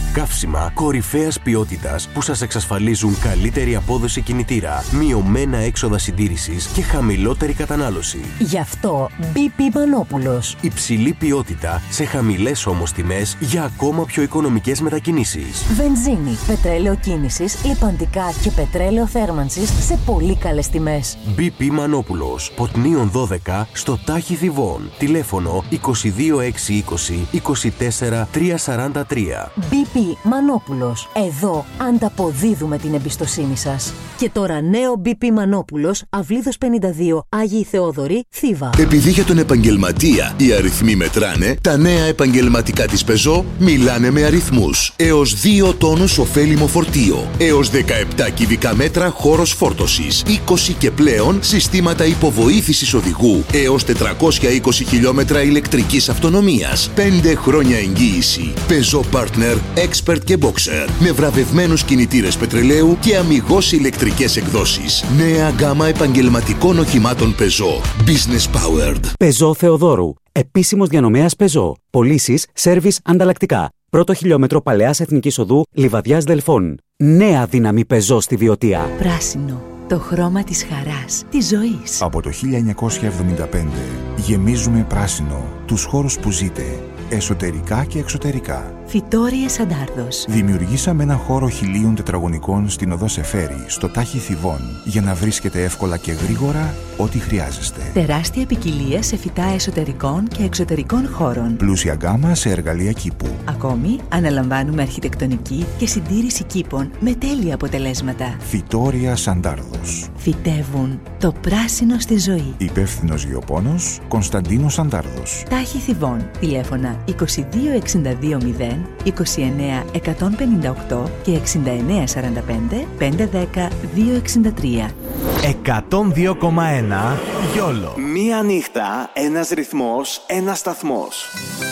Καύσιμα κορυφαίας ποιότητας που σας εξασφαλίζουν καλύτερη απόδοση κινητήρα, μειωμένα έξοδα συντήρησης και χαμηλότερη κατανάλωση. Γι' αυτό BP Μανόπουλος. Υψηλή ποιότητα σε χαμηλές όμως τιμές για ακόμα πιο οικονομικές μετακινήσεις. Βενζίνη, πετρέλαιο κίνησης, λιπαντικά και πετρέλαιο θέρμανσης σε πολύ καλές τιμές. BP Μανόπουλος, Ποτνίων 12, στο Τάχι Θηβών. Τηλέφωνο 22620 24 343. BP Μανόπουλος. Εδώ ανταποδίδουμε την εμπιστοσύνη σας. Και τώρα νέο BP Μανόπουλος, Αυλίδος 52, Άγιοι Θεόδωροι, Θήβα. Επειδή για τον επαγγελματία οι αριθμοί μετράνε, τα νέα επαγγελματικά της Peugeot μιλάνε με αριθμούς. Έως 2 τόνους ωφέλιμο φορτίο, έως 17 κυβικά μέτρα χώρος φόρτωσης, 20 και πλέον συστήματα υποβοήθησης οδηγού, έως 420 χιλιόμετρα ηλεκτρικής αυτονομίας, 5 χρόνια εγγύηση. Peugeot Partner, Expert και Boxer, με βραβευμένους κινητήρες πετρελαίου και αμιγώς ηλεκτρικές εκδόσεις. Νέα γκάμα επαγγελματικών οχημάτων Peugeot. Business Powered. Peugeot Θεοδόρου. Επίσημος διανομέας Peugeot. Πωλήσεις, σέρβις, ανταλλακτικά. Πρώτο χιλιόμετρο Παλαιάς Εθνικής Οδού, Λιβαδιάς Δελφών. Νέα δύναμη Peugeot στη Βιωτία. Πράσινο. Το χρώμα της χαράς, της ζωής. Από το 1975 γεμίζουμε πράσινο τους χώρους που ζείτε, εσωτερικά και εξωτερικά. Φυτόριες Αντάρδος. Δημιουργήσαμε ένα χώρο 1000 τετραγωνικών στην οδό Σεφέρη, στο Τάχι Θηβών, για να βρίσκετε εύκολα και γρήγορα ό,τι χρειάζεστε. Τεράστια ποικιλία σε φυτά εσωτερικών και εξωτερικών χώρων. Πλούσια γκάμα σε εργαλεία κήπου. Ακόμη, αναλαμβάνουμε αρχιτεκτονική και συντήρηση κήπων με τέλεια αποτελέσματα. Φυτόρια Αντάρδος. Φυτεύουν το πράσινο στη ζωή. Υπεύθυνος γεωπόνος Κωνσταντίνος Αντάρδος. Τάχι Θηβών. Τηλέφωνα 22220 29 158 και 69 45 510 263. 102,1 Γιόλο. Μία νύχτα, ένας ρυθμός, ένας σταθμός.